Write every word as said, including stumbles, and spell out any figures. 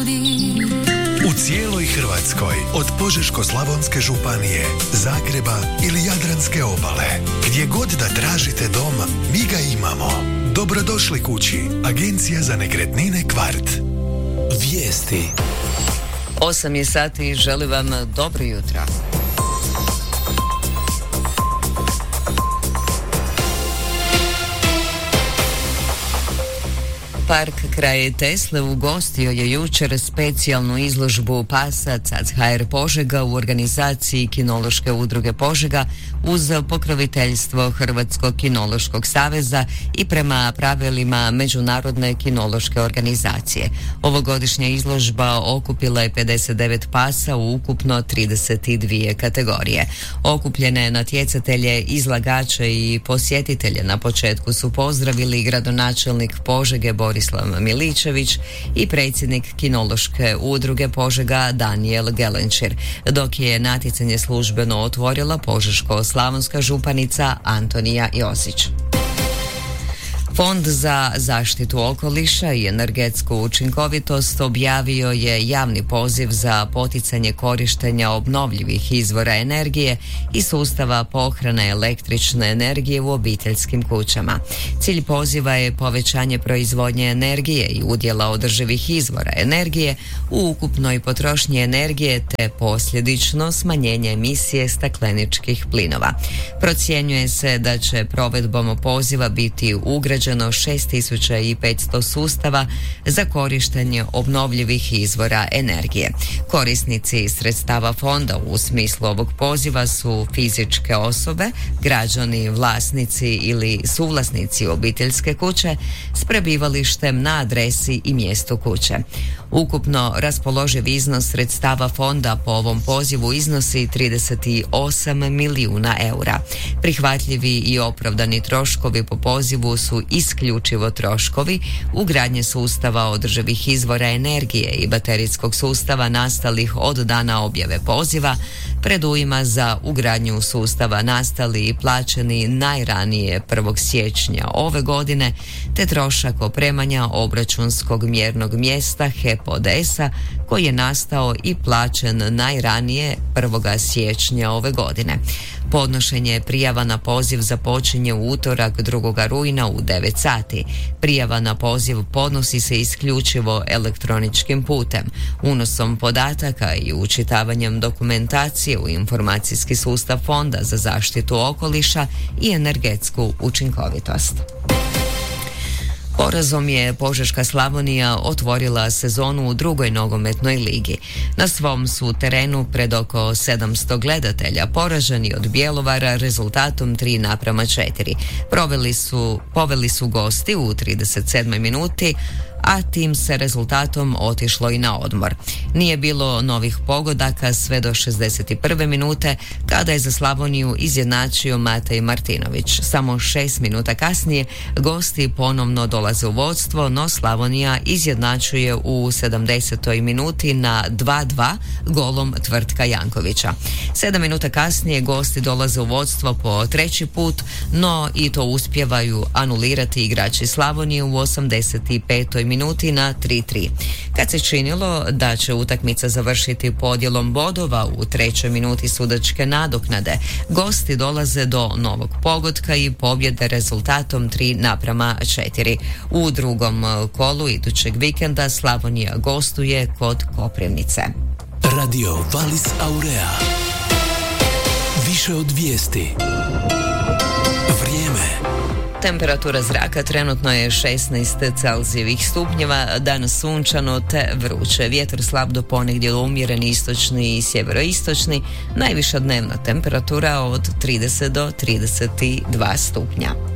ljudi. U cijeloj Hrvatskoj, od Požeško-slavonske županije, Zagreba ili Jadranske obale, gdje god da tražite dom, mi ga imamo. Dobrodošli kući, Agencija za nekretnine Kvart. Vijesti. osam je sati i želim vam dobro jutro. Park kraj Tesle ugostio je jučer specijalnu izložbu pasa C A C H R Požega u organizaciji Kinološke udruge Požega uz pokroviteljstvo Hrvatskog kinološkog saveza i prema pravilima Međunarodne kinološke organizacije. Ovogodišnja izložba okupila je pedeset devet pasa u ukupno trideset dvije kategorije. Okupljene natjecatelje, izlagače i posjetitelje na početku su pozdravili gradonačelnik Požege Borislav Miličević i predsjednik Kinološke udruge Požega Danijel Gelenčir, dok je natjecanje službeno otvorila Požeško-slavonska županica Antonija Josić. Fond za zaštitu okoliša i energetsku učinkovitost objavio je javni poziv za poticanje korištenja obnovljivih izvora energije i sustava pohrane električne energije u obiteljskim kućama. Cilj poziva je povećanje proizvodnje energije i udjela održivih izvora energije u ukupnoj potrošnji energije te posljedično smanjenje emisije stakleničkih plinova. Procjenjuje se da će provedbom poziva biti ugrađeno šest tisuća petsto sustava za korištenje obnovljivih izvora energije. Korisnici sredstava fonda u smislu ovog poziva su fizičke osobe, građani, vlasnici ili suvlasnici obiteljske kuće s prebivalištem na adresi i mjestu kuće. Ukupno raspoloživ iznos sredstava fonda po ovom pozivu iznosi trideset osam milijuna eura. Prihvatljivi i opravdani troškovi po pozivu su isključivo troškovi ugradnje sustava održivih izvora energije i baterijskog sustava nastalih od dana objave poziva, predujma za ugradnju sustava nastali i plaćeni najranije prvog siječnja ove godine, te trošak opremanja obračunskog mjernog mjesta H E P O D E S-a koji je nastao i plaćen najranije prvog siječnja ove godine. Podnošenje prijava na poziv započinje u utorak drugog rujna u devet sati. Prijava na poziv podnosi se isključivo elektroničkim putem, unosom podataka i učitavanjem dokumentacije u informacijski sustav Fonda za zaštitu okoliša i energetsku učinkovitost. Porazom je Požeška Slavonija otvorila sezonu u drugoj nogometnoj ligi. Na svom su terenu pred oko sedamsto gledatelja poraženi od Bjelovara rezultatom tri naprama četiri. Proveli su, poveli su gosti u trideset sedmoj minuti, a tim se rezultatom otišlo i na odmor. Nije bilo novih pogodaka sve do šezdeset prve minute kada je za Slavoniju izjednačio Matej Martinović. Samo šest minuta kasnije gosti ponovno dolaze u vodstvo, no Slavonija izjednačuje u sedamdesetoj minuti na dva dva golom Tvrtka Jankovića. Sedam minuta kasnije gosti dolaze u vodstvo po treći put, no i to uspijevaju anulirati igrači Slavonije u osamdeset petoj minuti na tri tri. Kad se činilo da će utakmica završiti podjelom bodova u trećoj minuti sudačke nadoknade, gosti dolaze do novog pogotka i pobjede rezultatom tri naprama četiri. U drugom kolu idućeg vikenda Slavonija gostuje kod Koprivnice. Radio Valis Aurea. Više od vijesti. Vrijeme. Temperatura zraka trenutno je šesnaest Celzijevih stupnjeva, danas sunčano te vruće. Vjetar slab do ponegdje umjeren istočni i sjeveroistočni, najviša dnevna temperatura od trideset do trideset dva stupnja.